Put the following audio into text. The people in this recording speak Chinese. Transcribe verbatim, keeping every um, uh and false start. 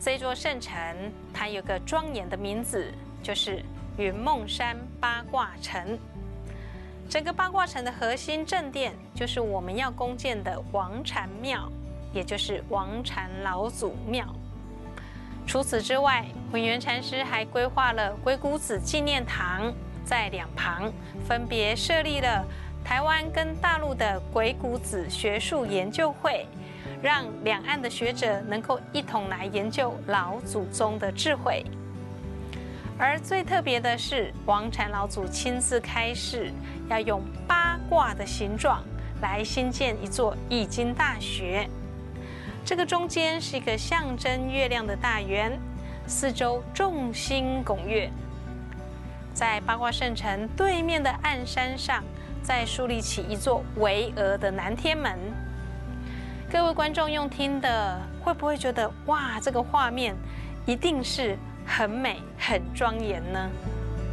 这座圣城它有个庄严的名字，就是云梦山八卦城。整个八卦城的核心正殿就是我们要攻建的王禅庙，也就是王禅老祖庙。除此之外，文渊禅师还规划了鬼谷子纪念堂，在两旁分别设立了台湾跟大陆的鬼谷子学术研究会，让两岸的学者能够一同来研究老祖宗的智慧。而最特别的是，王禅老祖亲自开示，要用八卦的形状来兴建一座易经大学。这个中间是一个象征月亮的大圆，四周众星拱月。在八卦圣城对面的暗山上，再树立起一座巍峨的南天门。各位观众用听的，会不会觉得哇，这个画面一定是很美、很庄严呢？